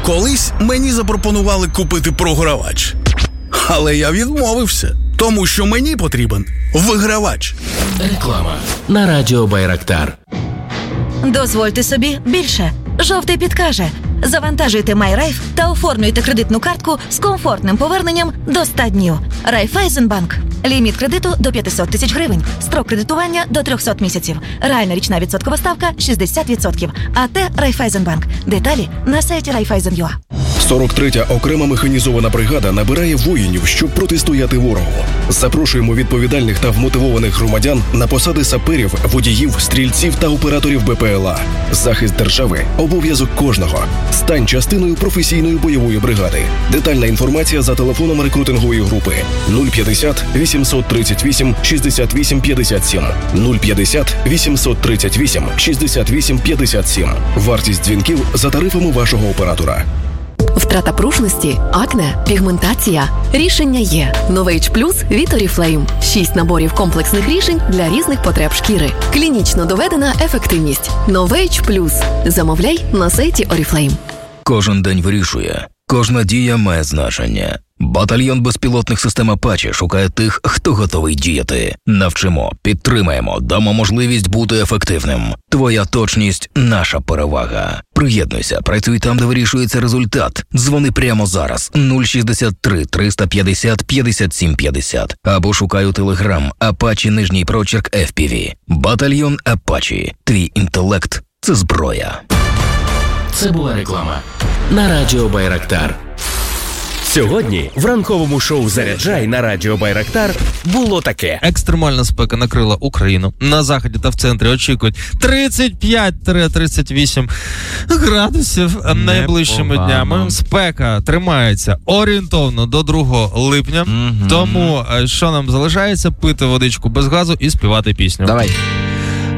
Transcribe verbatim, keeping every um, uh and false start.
Колись мені запропонували купити програвач. Але я відмовився, тому що мені потрібен вигравач. Реклама на радіо Байрактар. Дозвольте собі більше. Жовтий підкаже. Завантажуйте MyRaiff та оформлюйте кредитну картку з комфортним поверненням до ста днів. Райфайзенбанк. Ліміт кредиту до п'ятсот тисяч гривень. Строк кредитування до триста місяців. Реальна річна відсоткова ставка шістдесят відсотків. АТ Райфайзенбанк. Деталі на сайті райфайзен.ua. сорок третя окрема механізована бригада набирає воїнів, щоб протистояти ворогу. Запрошуємо відповідальних та вмотивованих громадян на посади саперів, водіїв, стрільців та операторів БПЛА. Захист держави – обов'язок кожного. Стань частиною професійної бойової бригади. Детальна інформація за телефоном рекрутингової групи нуль п'ятдесят вісімсот тридцять вісім шістдесят вісім п'ятдесят сім нуль п'ятдесят вісімсот тридцять вісім шістдесят вісім п'ятдесят сім. Вартість дзвінків за тарифами вашого оператора. Втрата пружності, акне, пігментація. Рішення є. Новейдж Плюс від Oriflame. Шість наборів комплексних рішень для різних потреб шкіри. Клінічно доведена ефективність. Новейдж Плюс. Замовляй на сайті Oriflame. Кожен день вирішує. Кожна дія має значення. Батальйон безпілотних систем Apache шукає тих, хто готовий діяти. Навчимо, підтримаємо, дамо можливість бути ефективним. Твоя точність – наша перевага. Приєднуйся, працюй там, де вирішується результат. Дзвони прямо зараз нуль шістдесят три триста п'ятдесят п'ятдесят сім п'ятдесят або шукай у Телеграм Apache нижній прочерк еф пі ві. Батальйон Apache. Твій інтелект – це зброя. Це була реклама на радіо Байрактар. Сьогодні в ранковому шоу «Заряджай» на радіо Байрактар було таке. Екстремальна спека накрила Україну. На заході та в центрі очікують тридцять п'ять - тридцять вісім градусів найближчими днями. Спека тримається орієнтовно до другого липня. Угу. Тому що нам залишається? Пити водичку без газу і співати пісню. Давай.